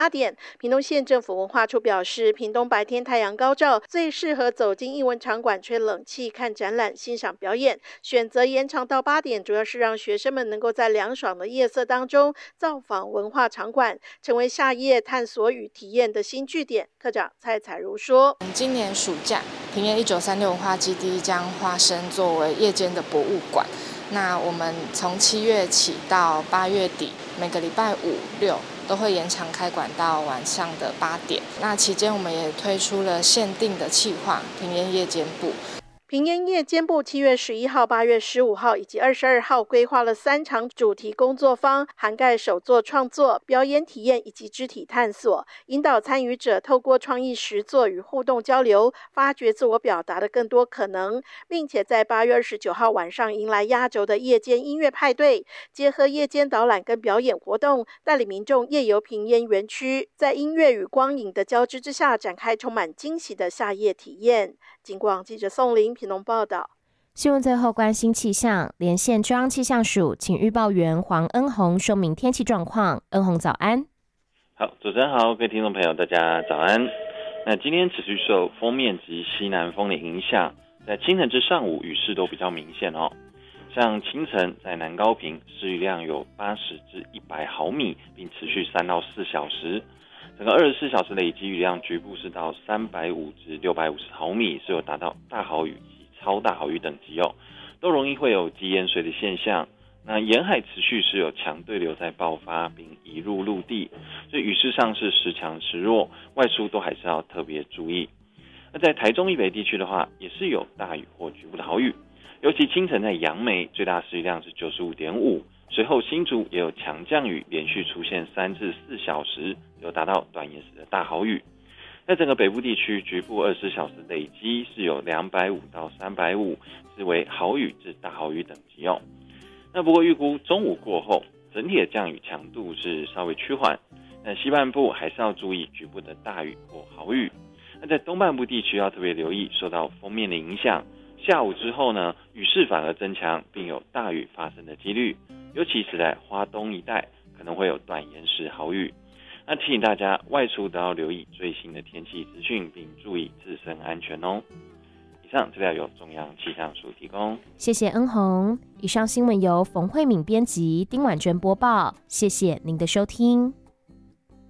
点，屏东县政府文化处表示，屏东白天太阳高照，最适合走进艺文场馆吹冷气、看展览、欣赏表演。选择延长到8点，主要是让学生们能够在凉爽的夜色当中造访文化场馆，成为夏夜探索与体验的新据点。科长蔡彩如说， 今年暑假，屏业1936文化基地将化身作为夜间的博物馆。那我们从7月起到8月底，每个礼拜5、6都会延长开馆到晚上的8点。那期间我们也推出了限定的企划屏业夜间部。 屏烟夜间部7月11号、8月15号以及22号规划了3场主题工作坊，涵盖手作创作、表演体验以及肢体探索，引导参与者透过创意实作与互动交流，发掘自我表达的更多可能，并且在8月29号晚上迎来压轴的夜间音乐派对，结合夜间导览跟表演活动，带领民众夜游屏烟园区，在音乐与光影的交织之下，展开充满惊喜的夏夜体验。警广记者宋玲屏东报道。 新闻最后关心气象，连线中央气象署请预报员黄恩宏说明天气状况。恩宏早安。 好，主持人好，各位听众朋友大家早安。那今天持续受锋面及西南风的影响，在清晨至上午雨势都比较明显哦。像清晨在南高屏施雨量有80至100毫米，并持续3到4小时。整个24小时累积雨量局部是到350至650毫米，是有达到大豪雨及超大豪雨等级哦，都容易会有积淹水的现象。那沿海持续是有强对流在爆发，并移入陆地，所以雨势上是时强时弱，外出都还是要特别注意。那在台中以北地区的话，也是有大雨或局部的豪雨，尤其清晨在杨梅最大施雨量是95.5。随后新竹也有强降雨，连续出现3至4小时，有达到短延时的大豪雨。在整个北部地区，局部24小时累积是有250到350，是为豪雨至大豪雨等级哦。那不过预估中午过后，整体的降雨强度是稍微趋缓，那西半部还是要注意局部的大雨或豪雨。那在东半部地区要特别留意受到锋面的影响，下午之后呢，雨势反而增强，并有大雨发生的几率。尤其是在花东一带可能会有短延时豪雨，那提醒大家外出都要留意最新的天气资讯，并注意自身安全哦。以上资料由中央气象署提供， 谢谢恩宏。以上新闻由冯慧敏编辑，丁婉娟播报，谢谢您的收听。